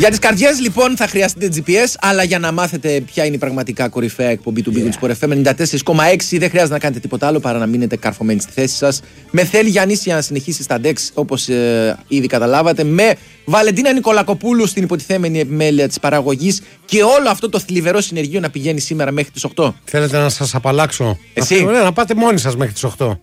Για τις καρδιές λοιπόν θα χρειαστείτε GPS, αλλά για να μάθετε ποια είναι η πραγματικά κορυφαία εκπομπή του Big Wins Sport FM 94,6 δεν χρειάζεται να κάνετε τίποτα άλλο παρά να μείνετε καρφωμένοι στη θέση σας. Με Θέλει Γιαννής για να συνεχίσει στα DEX όπως ήδη καταλάβατε. Με Βαλεντίνα Νικολακοπούλου στην υποτιθέμενη επιμέλεια της παραγωγής. Και όλο αυτό το θλιβερό συνεργείο να πηγαίνει σήμερα μέχρι τις 8. Θέλετε να σας απαλλάξω? Εσύ? Να πάτε μόνοι σας μέχρι τις 8.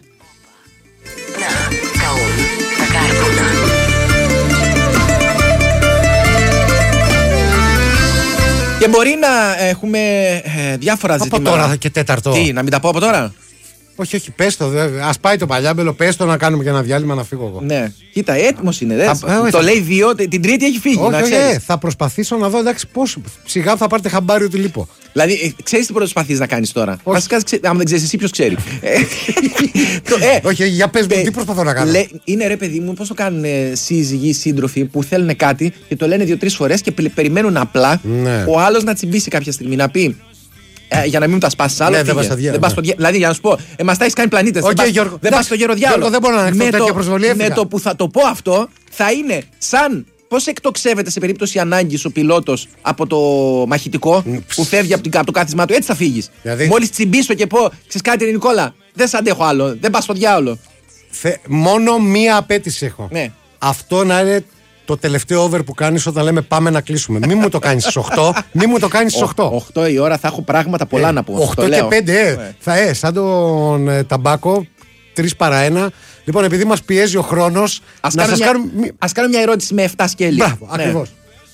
Και μπορεί να έχουμε διάφορα ζητήματα. Από τώρα και τέταρτο. Τι, να μην τα πω από τώρα? Όχι, πες το. Ας πάει το παλιάμπελο, πες το να κάνουμε και ένα διάλειμμα να φύγω εγώ. Ναι, κοίτα, έτοιμος είναι. Το λέει 2, την Τρίτη έχει φύγει. Όχι, θα προσπαθήσω να δω εντάξει πώς σιγά θα πάρετε χαμπάρι ότι λείπω. Δηλαδή, ξέρεις τι προσπαθείς να κάνεις τώρα? Βασικά, αν δεν ξέρεις εσύ, ποιος ξέρει. Όχι, για πες μου, τι προσπαθώ να κάνω. Είναι ρε παιδί μου, πώς το κάνουν σύζυγοι, σύντροφοι που θέλουν κάτι και το λένε 2-3 φορές και περιμένουν απλά ο άλλος να τσιμπήσει κάποια στιγμή. Να πει. Για να μην μου τα σπάσεις άλλο. Δεν πας στο διάλογο. Δηλαδή, για να σου πω, μας τα έχεις κάνει πλανήτες. Δεν πας στο γεροδιάλογο. Δεν μπορώ να ανεχθώ τέτοια προσβολή. Με το που θα το πω αυτό, θα είναι σαν. Πώς εκτοξεύεται σε περίπτωση ανάγκης ο πιλότος από το μαχητικό που φεύγει από το κάθισμά του, έτσι θα φύγεις. Μόλις τσιμπήσω και πω, ξέρεις κάτι, ρε Νικόλα, δεν σ' αντέχω άλλο. Δεν πας στο διάολο. Μόνο μία απέτηση έχω. Ναι. Αυτό να είναι το τελευταίο over που κάνεις όταν λέμε πάμε να κλείσουμε. Μην μου το κάνεις στις 8. Μην μου το κάνεις στις 8. 8 η ώρα θα έχω πράγματα πολλά να πω. 8 και 5, θα σαν τον Ταμπάκο, 3 παρά 1. Λοιπόν, επειδή μας πιέζει ο χρόνος, ας κάνω μια ερώτηση με 7 σκέλη. Μπράβο, ακριβώς.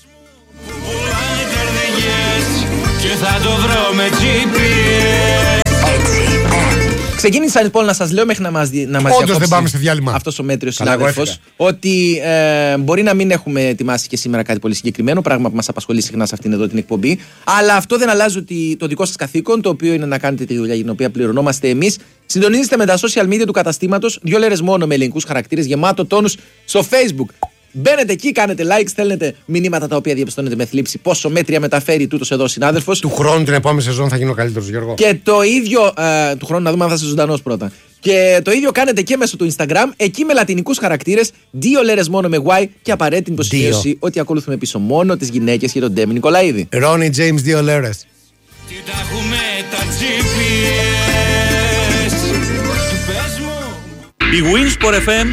Ξεκίνησα λοιπόν να σας λέω μέχρι να μας όντως δεν πάμε σε διάλειμμα. Αυτός ο μέτριος συνάδελφος ότι μπορεί να μην έχουμε ετοιμάσει και σήμερα κάτι πολύ συγκεκριμένο, πράγμα που μας απασχολεί συχνά σε αυτήν εδώ την εκπομπή, αλλά αυτό δεν αλλάζει ότι το δικό σας καθήκον, το οποίο είναι να κάνετε τη δουλειά για την οποία πληρωνόμαστε εμείς. Συντονίζεστε με τα social media του καταστήματος, 2 λέρες μόνο με ελληνικούς χαρακτήρες, γεμάτο τόνους στο Facebook. Μπαίνετε εκεί, κάνετε like, στέλνετε μηνύματα τα οποία διαπιστώνετε με θλίψη πόσο μέτρια μεταφέρει τούτος εδώ ο συνάδελφος. Του χρόνου την επόμενη σεζόν θα γίνω καλύτερος, Γιώργο. Και το ίδιο. Του χρόνου να δούμε αν θα είσαι ζωντανός πρώτα. Και το ίδιο κάνετε και μέσω του Instagram, εκεί με λατινικούς χαρακτήρες, 2 λέρες μόνο με Y και απαραίτητη υποσχέση ότι ακολουθούμε πίσω μόνο τις γυναίκες και τον Ντέμι Νικολαίδη. Ρόνι Τζέιμς, 2 λέρες. Η Wins Sport FM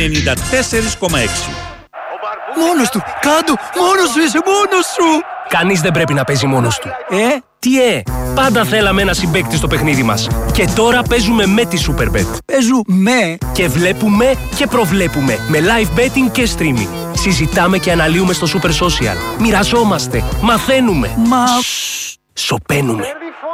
94,6. Μόνος του, κάτω, μόνος σου είσαι, μόνος σου. Κανείς δεν πρέπει να παίζει μόνος του. Τι πάντα θέλαμε ένα συμπαίκτη στο παιχνίδι μας. Και τώρα παίζουμε με τη Superbet. Παίζουμε. Και βλέπουμε και προβλέπουμε. Με live betting και streaming. Συζητάμε και αναλύουμε στο Super Social. Μοιραζόμαστε. Μαθαίνουμε. Σωπαίνουμε.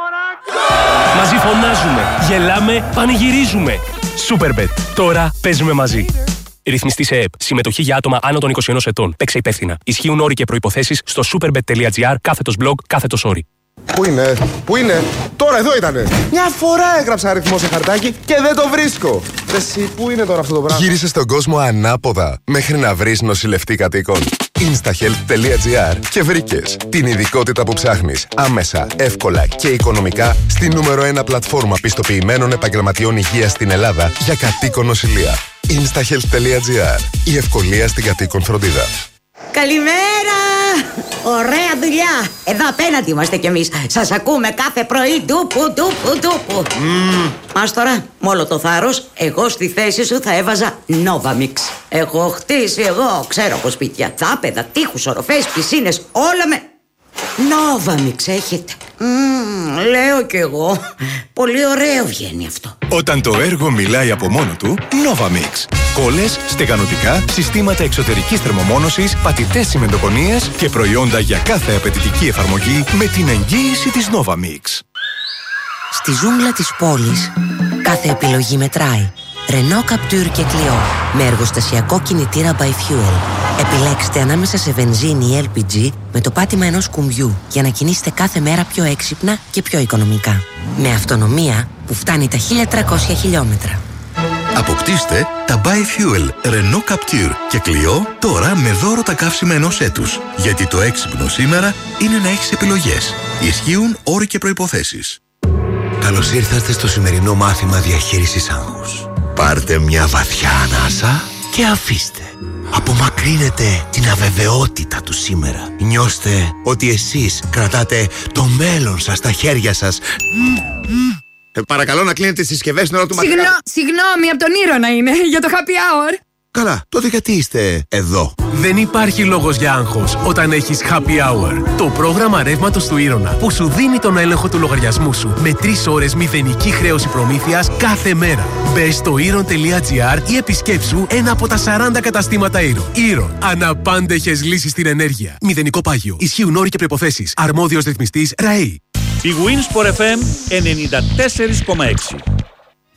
Μαζί φωνάζουμε. Γελάμε. Πανηγυρίζουμε. Superbet. Τώρα παίζουμε μαζί. Ρυθμιστή σε ΕΕΠ. Συμμετοχή για άτομα άνω των 21 ετών. Παίξε υπεύθυνα. Ισχύουν όροι και προϋποθέσεις στο superbet.gr/blog/όροι. Πού είναι, τώρα εδώ ήτανε. Μια φορά έγραψα αριθμό σε χαρτάκι και δεν το βρίσκω. Εσύ, πού είναι τώρα αυτό το πράγμα? Γύρισε στον κόσμο ανάποδα μέχρι να βρεις νοσηλευτή κατοίκων. Instahealth.gr και βρήκες την ειδικότητα που ψάχνεις άμεσα, εύκολα και οικονομικά στη νούμερο 1 πλατφόρμα πιστοποιημένων επαγγελματιών υγείας στην Ελλάδα για κατοίκον νοσηλεία. Instahealth.gr. Η ευκολία στην κατοίκον φροντίδα. Καλημέρα! Ωραία δουλειά! Εδώ απέναντι είμαστε κι εμείς. Σας ακούμε κάθε πρωί. Τούπου. Μας τώρα, με όλο το θάρρος, εγώ στη θέση σου θα έβαζα Novamix. Έχω χτίσει εγώ, ξέρω από σπίτια. Δάπεδα, τείχους, οροφές, πισίνες, όλα με... Novamix έχετε. Λέω κι εγώ. Πολύ ωραίο βγαίνει αυτό. Όταν το έργο μιλάει από μόνο του, Novamix. Κόλλες, στεγανοτικά, συστήματα εξωτερικής θερμομόνωσης, πατητές τσιμεντοκονίες και προϊόντα για κάθε απαιτητική εφαρμογή με την εγγύηση της Novamix. Στη ζούγκλα της πόλης, κάθε επιλογή μετράει. Renault Captur και Clio με εργοστασιακό κινητήρα by Fuel. Επιλέξτε ανάμεσα σε βενζίνη ή LPG με το πάτημα ενός κουμπιού για να κινήσετε κάθε μέρα πιο έξυπνα και πιο οικονομικά. Με αυτονομία που φτάνει τα 1300 χιλιόμετρα. Αποκτήστε τα By Fuel Renault Captur και Clio τώρα με δώρο τα καύσιμα ενός έτους. Γιατί το έξυπνο σήμερα είναι να έχεις επιλογές. Ισχύουν όροι και προϋποθέσεις. Καλώς ήρθατε στο σημερινό μάθημα διαχείρισης άγχους. Πάρτε μια βαθιά ανάσα και αφήστε. Απομακρύνετε την αβεβαιότητα του σήμερα. Νιώστε ότι εσείς κρατάτε το μέλλον σας στα χέρια σας. Παρακαλώ να κλείνετε τις συσκευές στην ώρα του μαθήματος. Συγγνώμη, από τον Ήρωνα είναι, για το happy hour. Καλά, τότε γιατί είστε εδώ? Δεν υπάρχει λόγος για άγχος όταν έχεις Happy Hour. Το πρόγραμμα ρεύματος του Ήρωνα που σου δίνει τον έλεγχο του λογαριασμού σου με 3 ώρες μηδενική χρέωση προμήθειας κάθε μέρα. Μπες στο Iron.gr ή επισκέψου ένα από τα 40 καταστήματα Iron. Iron. Αναπάντεχες λύσεις στην ενέργεια. Μηδενικό πάγιο. Ισχύουν όροι και προϋποθέσεις. Αρμόδιος ρυθμιστής ΡΑΗ. Η Winsport FM 94,6.